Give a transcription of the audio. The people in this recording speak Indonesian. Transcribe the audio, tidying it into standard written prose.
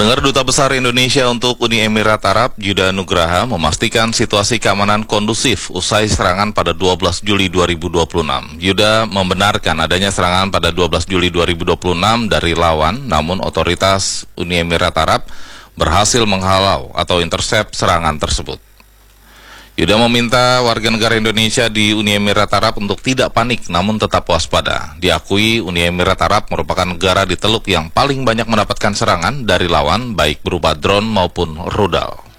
Pendengar, Duta Besar Indonesia untuk Uni Emirat Arab, Yuda Nugraha, memastikan situasi keamanan kondusif usai serangan pada 12 Juli 2026. Yuda membenarkan adanya serangan pada 12 Juli 2026 dari lawan, namun otoritas Uni Emirat Arab berhasil menghalau atau intercept serangan tersebut. Yuda meminta warga negara Indonesia di Uni Emirat Arab untuk tidak panik namun tetap waspada. Diakui Uni Emirat Arab merupakan negara di Teluk yang paling banyak mendapatkan serangan dari lawan baik berupa drone maupun rudal.